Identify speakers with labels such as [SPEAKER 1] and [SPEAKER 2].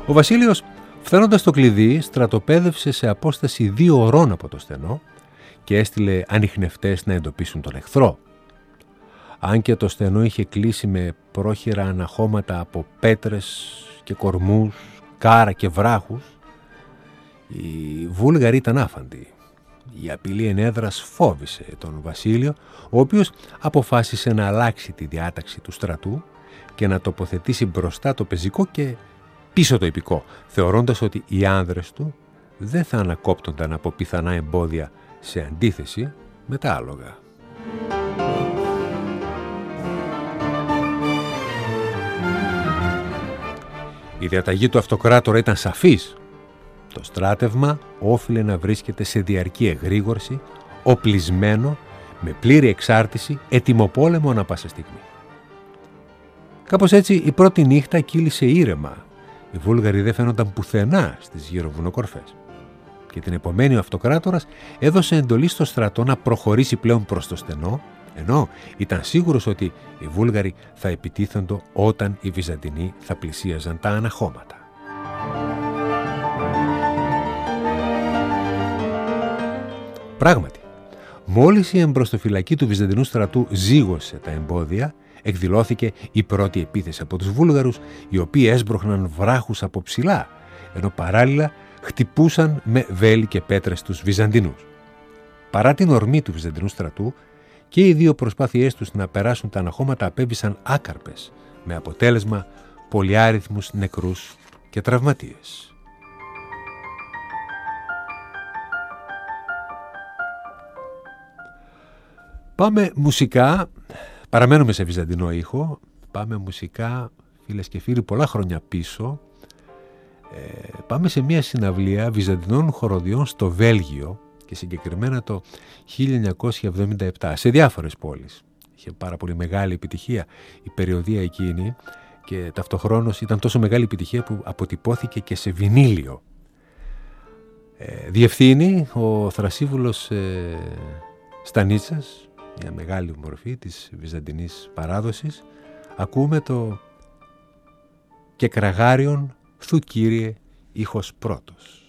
[SPEAKER 1] Ο Βασίλειος, φθάνοντας το κλειδί, στρατοπέδευσε σε απόσταση 2 ωρών από το στενό και έστειλε ανιχνευτές να εντοπίσουν τον εχθρό. Αν και το στενό είχε κλείσει με πρόχειρα αναχώματα από πέτρες και κορμούς, κάρα και βράχους, οι Βούλγαροι ήταν άφαντοι. Η απειλή ενέδρας φόβησε τον Βασίλειο, ο οποίος αποφάσισε να αλλάξει τη διάταξη του στρατού και να τοποθετήσει μπροστά το πεζικό και πίσω το ιππικό, θεωρώντας ότι οι άνδρες του δεν θα ανακόπτονταν από πιθανά εμπόδια σε αντίθεση με τα άλογα. Η διαταγή του αυτοκράτορα ήταν σαφής. Το στράτευμα όφιλε να βρίσκεται σε διαρκή εγρήγορση, οπλισμένο, με πλήρη εξάρτηση, έτοιμο πόλεμο ανά πάσα στιγμή. Κάπως έτσι η πρώτη νύχτα κύλησε ήρεμα. Οι Βούλγαροι δεν φαίνονταν πουθενά στις γύρω βουνοκορφές. Και την επομένη ο αυτοκράτορας έδωσε εντολή στο στρατό να προχωρήσει πλέον προς το στενό, ενώ ήταν σίγουρος ότι οι Βούλγαροι θα επιτίθεντο όταν οι Βυζαντινοί θα πλησίαζαν τα αναχώματα. Πράγματι, μόλις η εμπροστοφυλακή του Βυζαντινού στρατού ζύγωσε τα εμπόδια, εκδηλώθηκε η πρώτη επίθεση από τους Βούλγαρους, οι οποίοι έσπροχναν βράχους από ψηλά, ενώ παράλληλα χτυπούσαν με βέλη και πέτρες τους Βυζαντινούς. Παρά την ορμή του Βυζαντινού στρατού, και οι δύο προσπάθειές τους να περάσουν τα αναχώματα απέβησαν άκαρπες, με αποτέλεσμα πολυάριθμους νεκρούς και τραυματίες. Πάμε μουσικά, παραμένουμε σε βυζαντινό ήχο, πάμε μουσικά, φίλες και φίλοι, πολλά χρόνια πίσω. Πάμε σε μια συναυλία βυζαντινών χοροδιών στο Βέλγιο και συγκεκριμένα το 1977, σε διάφορες πόλεις. Είχε πάρα πολύ μεγάλη επιτυχία η περιοδία εκείνη και ταυτοχρόνως ήταν τόσο μεγάλη επιτυχία που αποτυπώθηκε και σε βινίλιο. Διευθύνει ο Θρασίβουλος Στανίτσας, μια μεγάλη μορφή της βυζαντινής παράδοσης. Ακούμε το «Και κραγάριον θου Κύριε ήχος πρώτος».